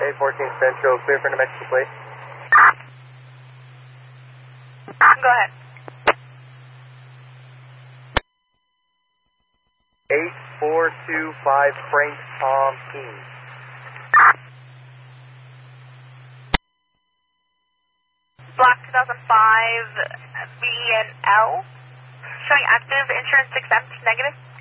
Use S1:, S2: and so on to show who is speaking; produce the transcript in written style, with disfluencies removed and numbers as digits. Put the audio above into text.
S1: 814 Central, clear for New Mexico plate.
S2: Go ahead.
S1: 8425 Frank Tom King.
S2: Block 2005 B and L. Showing active, insurance exempt, negative.